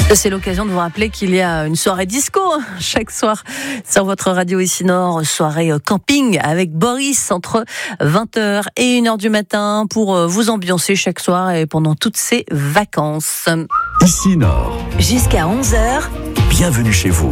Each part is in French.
C'est l'occasion de vous rappeler qu'il y a une soirée disco chaque soir sur votre radio ici Nord, soirée camping avec Boris entre 20h et 1h du matin pour vous ambiancer chaque soir et pendant toutes ces vacances. Ici Nord. Jusqu'à 11h. Bienvenue chez vous.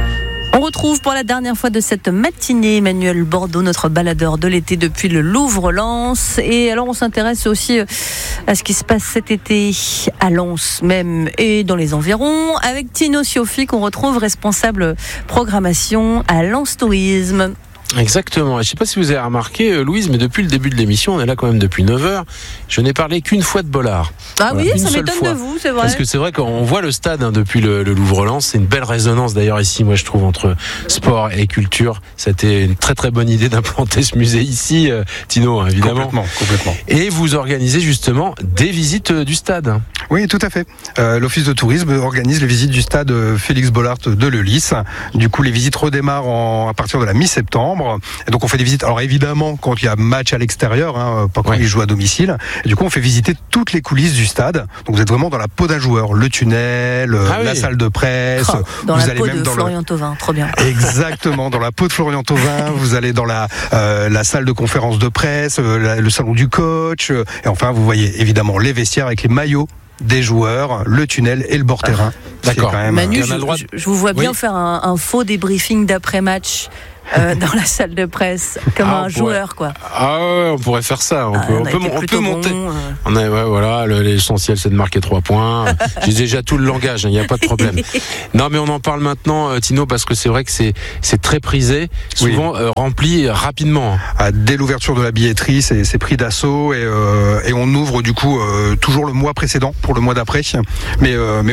On retrouve pour la dernière fois de cette matinée Emmanuel Bordeaux, notre baladeur de l'été depuis le Louvre-Lens. Et alors on s'intéresse aussi à ce qui se passe cet été à Lens même et dans les environs avec Tino Sioffi qu'on retrouve responsable programmation à Lens Tourisme. Exactement. Je ne sais pas si vous avez remarqué, Louise, mais depuis le début de l'émission, on est là quand même depuis 9h, je n'ai parlé qu'une fois de Bollard. Ah voilà, oui, ça m'étonne de vous, c'est vrai. Parce que c'est vrai qu'on voit le stade depuis le Louvre-Lens, c'est une belle résonance d'ailleurs ici, moi je trouve, entre sport et culture. C'était une très très bonne idée d'implanter ce musée ici, Tino, évidemment. Complètement. Et vous organisez justement des visites du stade. Oui, tout à fait. L'Office de tourisme organise les visites du stade Félix Bollard de Leulis. Du coup, les visites redémarrent à partir de la mi-septembre. Et donc, on fait des visites. Alors, évidemment, quand il y a match à l'extérieur, pas quand ils jouent à domicile. Et du coup, on fait visiter toutes les coulisses du stade. Donc, vous êtes vraiment dans la peau d'un joueur. Le tunnel, la salle de presse. Dans vous la allez peau même de Florian Thauvin, trop bien. Exactement, dans la peau de Florian Thauvin. Vous allez dans la salle de conférence de presse, le salon du coach. Et enfin, vous voyez évidemment les vestiaires avec les maillots des joueurs, le tunnel et le bord terrain. D'accord. Quand même, Manu, je vous vois bien faire un faux débriefing d'après-match dans la salle de presse, comme un joueur, quoi. Ah ouais, on pourrait faire ça. On peut monter. Voilà, l'essentiel c'est de marquer 3 points. J'ai déjà tout le langage, il n'y a pas de problème. Non, mais on en parle maintenant, Tino, parce que c'est vrai que c'est très prisé, souvent rempli rapidement. Dès l'ouverture de la billetterie, c'est pris d'assaut et on ouvre du coup toujours le mois précédent pour le mois d'après. Mais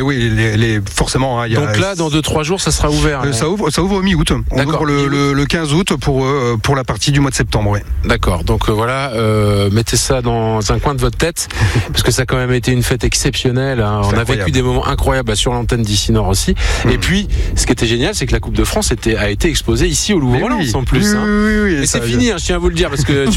oui, forcément. Donc là, dans 2-3 jours, ça sera ouvert. Ça ouvre au mi-août. On ouvre le 15 août pour la partie du mois de septembre. Oui. D'accord. Donc voilà, mettez ça dans un coin de votre tête, parce que ça a quand même été une fête exceptionnelle. Hein. On a vécu des moments incroyables sur l'antenne d'ici Nord aussi. Et puis, ce qui était génial, c'est que la Coupe de France a été exposée ici au Louvre-Lens en plus. Oui, et c'est fini, je tiens à vous le dire, parce que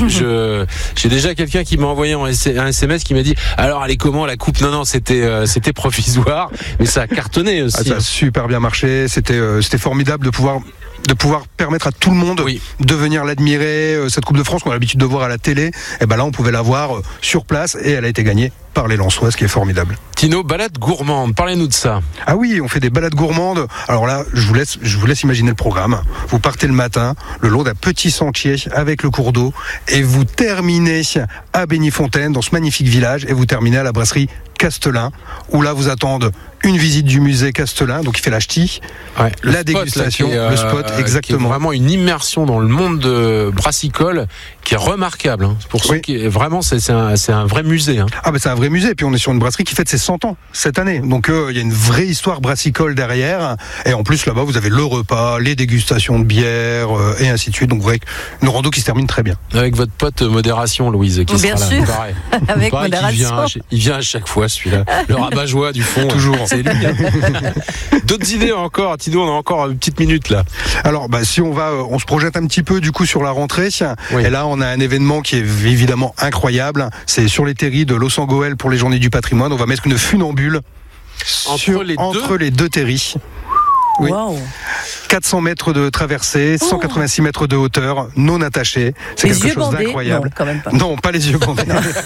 j'ai déjà quelqu'un qui m'a envoyé un SMS qui m'a dit alors elle est comment la coupe? Non, c'était provisoire, mais ça a cartonné aussi. Ça a super bien marché. C'était formidable de pouvoir permettre à tout le monde de venir l'admirer, cette Coupe de France qu'on a l'habitude de voir à la télé. Et ben là, on pouvait la voir sur place et elle a été gagnée par les Lensois, ce qui est formidable. Tino, balade gourmande, parlez-nous de ça. Ah oui, on fait des balades gourmandes. Alors là, je vous laisse imaginer le programme. Vous partez le matin, le long d'un petit sentier avec le cours d'eau, et vous terminez à Bénifontaine, dans ce magnifique village, et vous terminez à la brasserie Castelin, où là vous attendent une visite du musée Castelin, donc il fait la ch'ti, la dégustation, le spot, exactement. Qui est vraiment une immersion dans le monde brassicole qui est remarquable. Hein. Pour ceux qui vraiment, c'est un vrai musée. Hein. Ah ben c'est un vrai musée. Et puis on est sur une brasserie qui fête ses 100 ans cette année. Donc il y a une vraie histoire brassicole derrière. Et en plus là-bas, vous avez le repas, les dégustations de bière et ainsi de suite. Donc une rando qui se termine très bien. Avec votre pote modération, Louise, qui bien sera sûr. là. Pareil. Avec modération. Il vient à chaque fois celui-là. Le rabat-joie du fond. Toujours. C'est lui. Hein. D'autres idées encore, Tino, on a encore une petite minute là. Alors si on se projette un petit peu du coup sur la rentrée. Et là on a un événement qui est évidemment incroyable. C'est sur les terris de Los-Angeles pour les Journées du Patrimoine. On va mettre une funambule entre les deux terris. Oui. Wow. 400 mètres de traversée, 186 mètres de hauteur, non attachée. C'est quelque chose d'incroyable. Non, quand même pas. Non, pas les yeux bandés.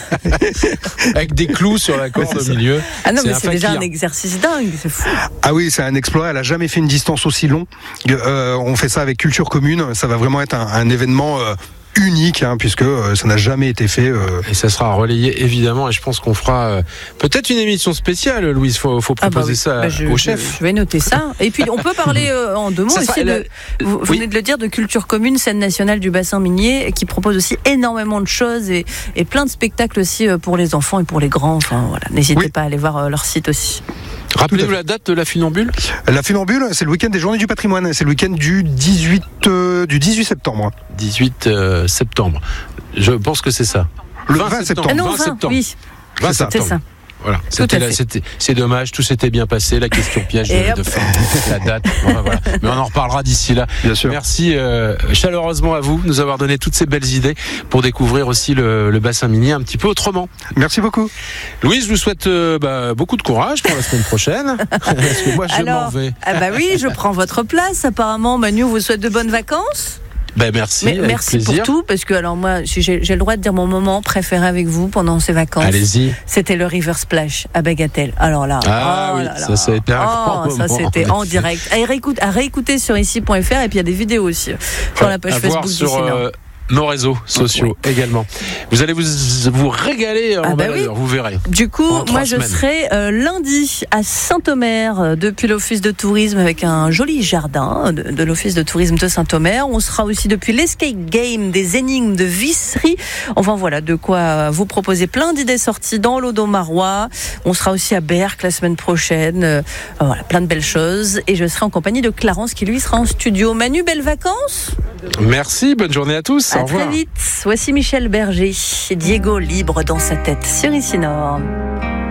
Avec des clous sur la corde au milieu. Ah non, mais c'est déjà un exercice dingue, c'est fou. Ah oui, c'est un exploit. Elle a jamais fait une distance aussi longue. On fait ça avec Culture Commune. Ça va vraiment être un événement unique, puisque ça n'a jamais été fait. Et ça sera relayé évidemment, et je pense qu'on fera peut-être une émission spéciale, Louise. Faut proposer ça au chef. Je vais noter ça. Et puis on peut parler en 2 mots aussi vous venez de le dire, de Culture Commune, scène nationale du bassin minier, qui propose aussi énormément de choses et plein de spectacles aussi pour les enfants et pour les grands. Enfin voilà, n'hésitez pas à aller voir leur site aussi. Rappelez-nous la date de la funambule. La funambule, c'est le week-end des Journées du Patrimoine. C'est le week-end du 18 septembre. 18 septembre. Je pense que c'est ça. Le 20 septembre. Ah non, 20 septembre. Oui. 20 septembre. C'est ça. Voilà. C'est dommage, tout s'était bien passé, la question piège de fin, la date. Voilà. Mais on en reparlera d'ici là. Bien sûr. Merci chaleureusement à vous de nous avoir donné toutes ces belles idées pour découvrir aussi le bassin minier un petit peu autrement. Merci beaucoup. Louise, je vous souhaite beaucoup de courage pour la semaine prochaine. Parce que moi, je m'en vais. Oui, je prends votre place. Apparemment, Manu vous souhaite de bonnes vacances. Merci. Merci plaisir. pour tout, parce que alors moi, j'ai le droit de dire mon moment préféré avec vous pendant ces vacances. Allez-y. C'était le River Splash à Bagatelle. Alors là, ça c'était un grand moment. Ça c'était en direct. À réécouter sur ici.fr, et puis il y a des vidéos aussi sur la page Facebook sur nos réseaux sociaux également. Vous allez vous régaler en baladeur, vous verrez. Du coup, moi je serai lundi à Saint-Omer depuis l'Office de tourisme avec un joli jardin de l'Office de tourisme de Saint-Omer. On sera aussi depuis l'Escape Game des énigmes de Vissery. Enfin voilà, de quoi vous proposer plein d'idées sorties dans l'Audomarois. On sera aussi à Berck la semaine prochaine. Voilà, plein de belles choses. Et je serai en compagnie de Clarence qui lui sera en studio. Manu, belles vacances. Merci, bonne journée à tous. À très vite. Voici Michel Berger et Diego libre dans sa tête sur Ici Nord.